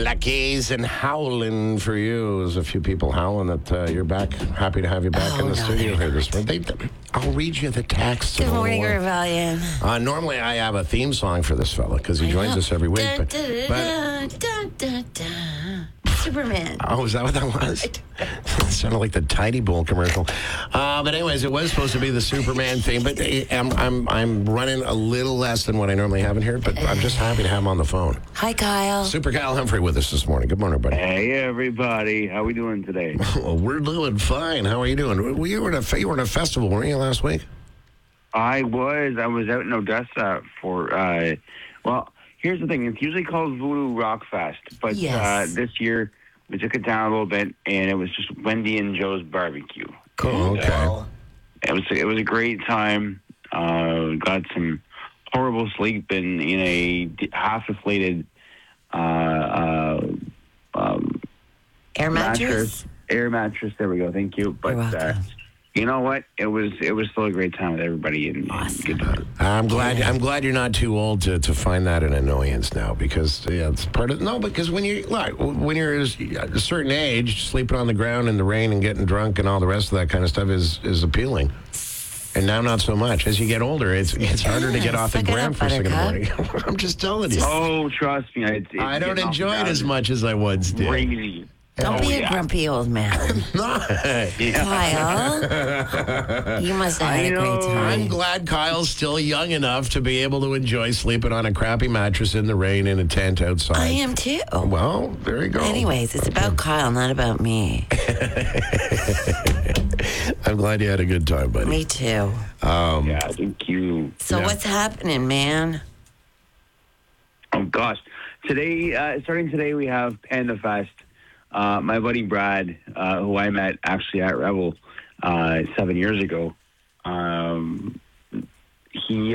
Black Keys and Howling for You. There's a few people howling that you're back. Happy to have you back in the studio here this morning. I'll read you the text. Good morning, Rebellion. Normally, I have a theme song for this fella because he joins us every week. But Superman. Oh, is that what that was? It sounded like the Tidy Bowl commercial. But anyways, it was supposed to be the Superman theme. But I'm running a little less than what I normally have in here. But I'm just happy to have him on the phone. Hi, Kyle. Super Kyle Humphrey with us this morning. Good morning, everybody. Hey, everybody. How we doing today? Well, we're doing fine. How are you doing? You were at a festival, weren't you, last week? I was out in Odessa for, here's the thing. It's usually called Voodoo Rock Fest, but Yes. this year we took it down a little bit, and it was just Wendy and Joe's barbecue. Oh, okay. It was a great time. Got some horrible sleep in a half-inflated Air mattress? Air mattress. There we go. Thank you. But You're welcome. you know what? It was still a great time with everybody. And Awesome. good. I'm glad you're not too old to find that an annoyance now, because it's part of because when you're a certain age, sleeping on the ground in the rain and getting drunk and all the rest of that kind of stuff is appealing. And now not so much. As you get older, it's harder to get off the suck it ground up, first thing in the morning. Buttercup. I'm just telling you. Oh, trust me. I don't enjoy it as much as I once did. Crazy. Don't be a grumpy old man. Kyle, you must have had a great time. I'm glad Kyle's still young enough to be able to enjoy sleeping on a crappy mattress in the rain in a tent outside. I am too. Well, there you go. Anyways, it's about Kyle, not about me. I'm glad you had a good time, buddy. Me too. Yeah, thank you. So what's happening, man? Oh, gosh. Starting today, we have Panda Fest. My buddy Brad, who I met actually at Rebel 7 years ago, he's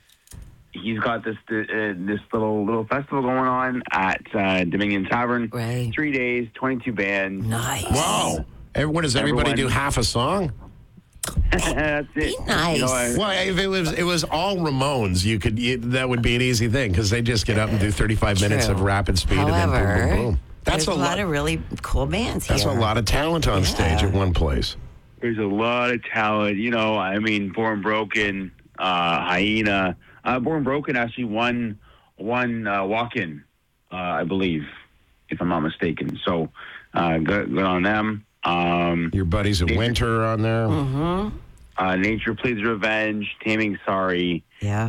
got this little festival going on at Dominion Tavern. Right. 3 days, 22 bands. Nice. Wow. What does everybody Everyone- do? Half a song? That's it. Be nice. Well, if it was all Ramones, that would be an easy thing, because they just get up and do 35 minutes True. of rapid speed and However, then boom, boom, boom. There's a lot of really cool bands here. That's a lot of talent on stage at one place. There's a lot of talent. Born Broken, Hyena. Born Broken actually won walk-in, I believe, if I'm not mistaken. So good on them. Your buddies at Winter on there. Mm-hmm. Nature Pleads Revenge, Taming Sorry. Yeah.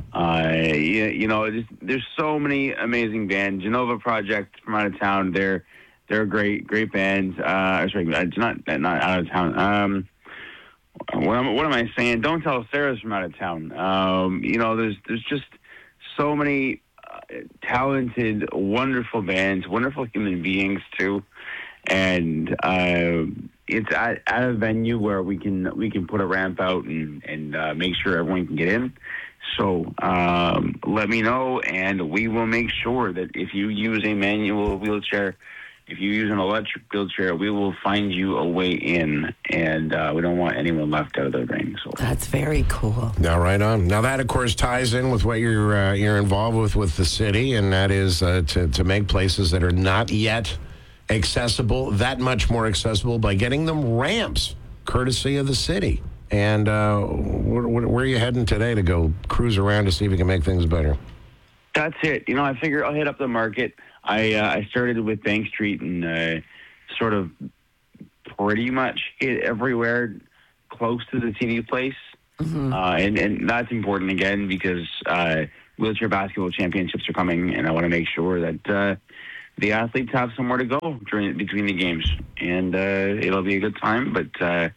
There's so many amazing bands. Genova Project from out of town. They're great bands. Sorry, not out of town. What am I saying? Don't Tell Sarah's from out of town. There's just so many talented, wonderful bands, wonderful human beings too, and it's at a venue where we can put a ramp out and make sure everyone can get in. So let me know, and we will make sure that if you use a manual wheelchair, if you use an electric wheelchair, we will find you a way in, and we don't want anyone left out of the ring. So That's very cool. Now, right on. Now, that, of course, ties in with what you're involved with the city, and that is to make places that are not yet accessible that much more accessible by getting them ramps, courtesy of the city. And where are you heading today to go cruise around to see if you can make things better? that's it. I figure I'll hit up the market. I started with Bank Street and sort of pretty much hit everywhere close to the TV place. Mm-hmm. And that's important, again, because wheelchair basketball championships are coming, and I want to make sure that the athletes have somewhere to go between the games. And it'll be a good time, but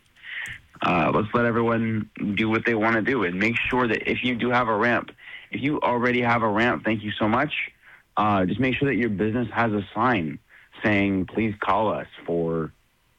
let's let everyone do what they want to do, and make sure that if you do have a ramp, if you already have a ramp, thank you so much. Just make sure that your business has a sign saying, please call us for,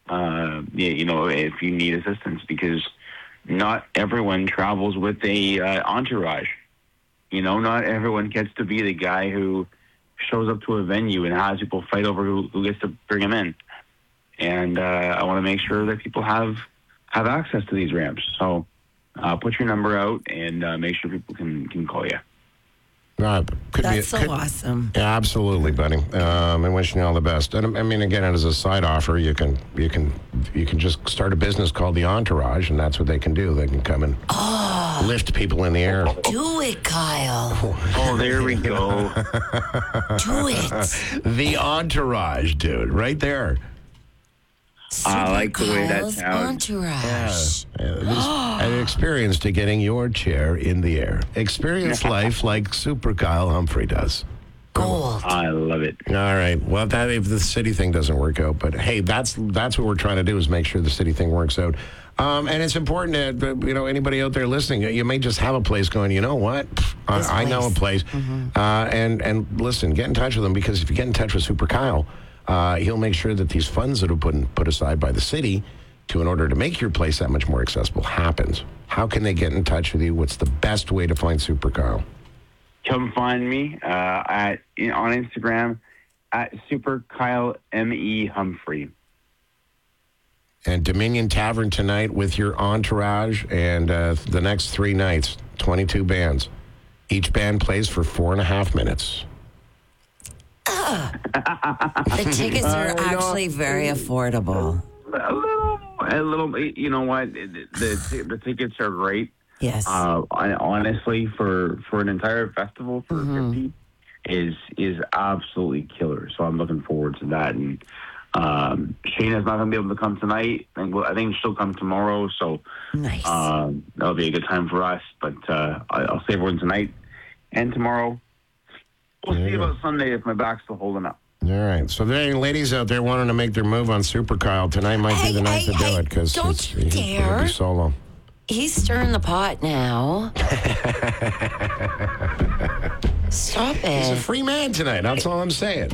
if you need assistance, because not everyone travels with a entourage. Not everyone gets to be the guy who shows up to a venue and has people fight over who gets to bring him in. And I want to make sure that people have access to these ramps. So put your number out and make sure people can call you. That's so awesome. Yeah, absolutely, buddy. I'm wishing you all the best. And I mean, again, as a side offer, you can just start a business called the Entourage, and that's what they can do. They can come and lift people in the air. Do it, Kyle. Oh, there we go. Do it. The Entourage, dude, right there. I like the way that Kyle's sounds. Entourage. An experience to getting your chair in the air. Experience life like Super Kyle Humphrey does. Gold. I love it. All right. Well, that if the city thing doesn't work out, but hey, that's what we're trying to do is make sure the city thing works out. And it's important that anybody out there listening, you may just have a place going. You know what? I know a place. And listen, get in touch with them, because if you get in touch with Super Kyle, he'll make sure that these funds that are put aside by the city in order to make your place that much more accessible happens. How can they get in touch with you? What's the best way to find Super Kyle? Come find me on Instagram at Super Kyle M.E. Humphrey. And Dominion Tavern tonight with your Entourage, and the next 3 nights, 22 bands. Each band plays for 4.5 minutes. The tickets are actually very affordable. A little. You know what? The tickets are great. Yes. Honestly, for an entire festival for 50 is absolutely killer. So I'm looking forward to that. And Shayna's not going to be able to come tonight. I think she'll come tomorrow. So Nice. That'll be a good time for us. But I'll save one tonight and tomorrow. We'll see about Sunday if my back's still holding up. All right. So there are ladies out there wanting to make their move on Super Kyle. Tonight might be the night to do it, because don't you he'll dare. be solo. He's stirring the pot now. Stop He's a it. free man tonight. That's all I'm saying.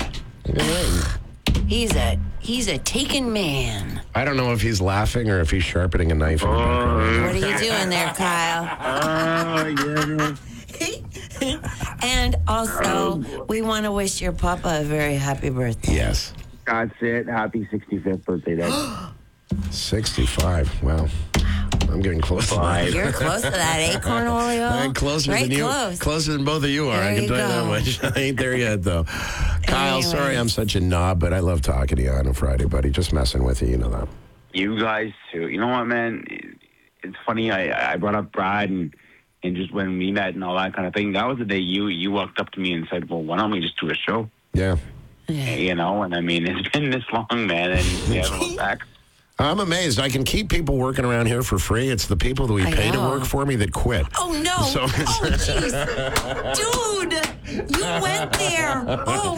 He's a taken man. I don't know if he's laughing or if he's sharpening a knife in the background. What are you doing there, Kyle? Yeah. And also, we want to wish your papa a very happy birthday. Yes. That's it. Happy 65th birthday, Dad. 65. Wow. I'm getting close to that. You're close to that, eh, Cornholio? I'm closer right than you. Close. Closer than both of you are. There I can you tell you that go. much. I ain't there yet, though. Kyle, Anyways. sorry I'm such a knob, but I love talking to you on a Friday, buddy. Just messing with you. You know that. You guys too. You know what, man? It's funny. I brought up Brad and just when we met and all that kind of thing. That was the day you walked up to me and said, "Well, why don't we just do a show?" Yeah. You know, and I mean, it's been this long, man, and we haven't looked back. I'm amazed. I can keep people working around here for free. It's the people that we I pay to know. work for me that quit. Oh, no. So- Oh, jeez. Dude, you went there. Oh,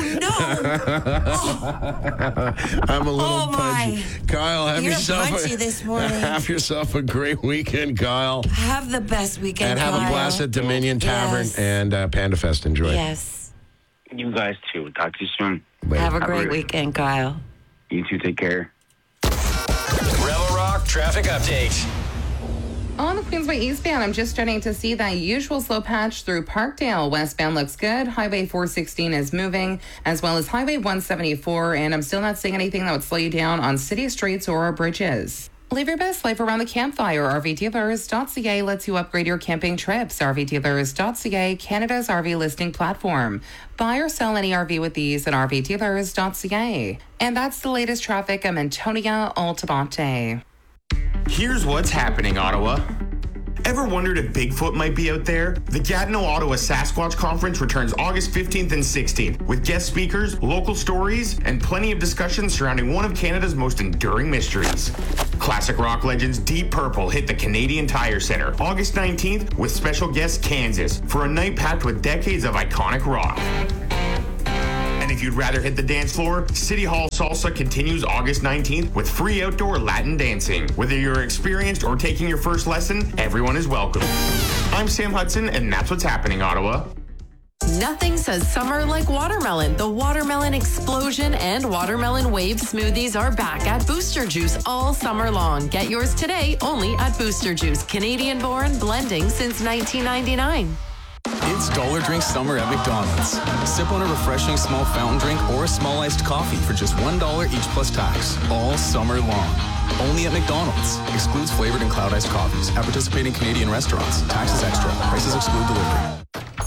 no. I'm a little Oh, my. punchy. Kyle, have You're yourself punchy this morning. have yourself a great weekend, Kyle. Have the best weekend, And have Kyle. a blast at Dominion Tavern Yes. and Panda Fest. Enjoy. Yes. You guys too. Talk to you soon. Later. Have a great weekend, Kyle. You two take care. Rebel Rock traffic update. On the Queensway eastbound, I'm just starting to see that usual slow patch through Parkdale. Westbound looks good. Highway 416 is moving, as well as Highway 174, and I'm still not seeing anything that would slow you down on city streets or bridges. Live your best life around the campfire. RVDealers.ca lets you upgrade your camping trips. RVDealers.ca, Canada's RV listing platform. Buy or sell any RV with ease at RVDealers.ca. And that's the latest traffic. I'm Antonia Altamonte. Here's what's happening, Ottawa. Ever wondered if Bigfoot might be out there? The Gatineau Ottawa Sasquatch Conference returns August 15th and 16th with guest speakers, local stories, and plenty of discussion surrounding one of Canada's most enduring mysteries. Classic rock legends Deep Purple hit the Canadian Tire Center August 19th with special guest Kansas for a night packed with decades of iconic rock. And if you'd rather hit the dance floor, City Hall Salsa continues August 19th with free outdoor Latin dancing. Whether you're experienced or taking your first lesson, everyone is welcome. I'm Sam Hudson, and that's what's happening, Ottawa. Nothing says summer like watermelon. The Watermelon Explosion and Watermelon Wave smoothies are back at Booster Juice all summer long. Get yours today only at Booster Juice. Canadian-born, blending since 1999. It's Dollar Drink Summer at McDonald's. Sip on a refreshing small fountain drink or a small iced coffee for just $1 each plus tax, all summer long. Only at McDonald's. Excludes flavored and cloud iced coffees. At participating Canadian restaurants. Taxes extra. Prices exclude delivery.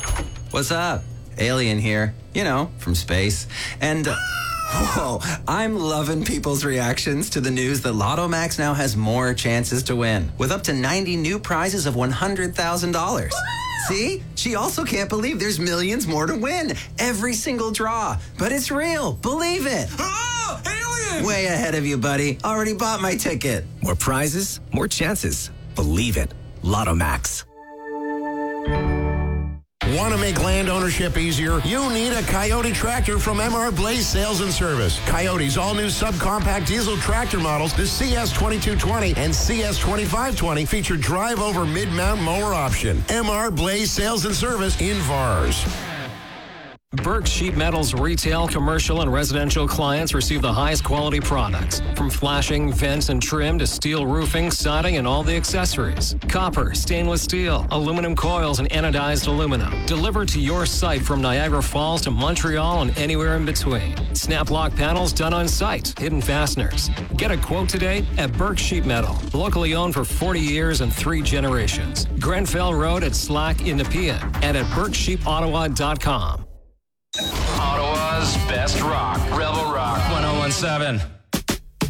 What's up? Alien here. You know, from space. And, whoa, I'm loving people's reactions to the news that Lotto Max now has more chances to win, with up to 90 new prizes of $100,000. See? She also can't believe there's millions more to win. Every single draw. But it's real. Believe it. Oh, alien! Way ahead of you, buddy. Already bought my ticket. More prizes, more chances. Believe it. Lotto Max. Want to make land ownership easier? You need a Coyote tractor from MR Blaze Sales and Service. Coyote's all-new subcompact diesel tractor models, the CS2220 and CS2520, feature drive-over mid-mount mower option. MR Blaze Sales and Service in VARS. Burke Sheet Metal's retail, commercial, and residential clients receive the highest quality products. From flashing, vents, and trim to steel roofing, siding, and all the accessories. Copper, stainless steel, aluminum coils, and anodized aluminum. Delivered to your site from Niagara Falls to Montreal and anywhere in between. Snap lock panels done on site. Hidden fasteners. Get a quote today at Burke Sheet Metal. Locally owned for 40 years and 3 generations. Grenfell Road at Slack in Nepean and at BurkeSheepOttawa.com. Ottawa's best rock. Rebel Rock 101.7.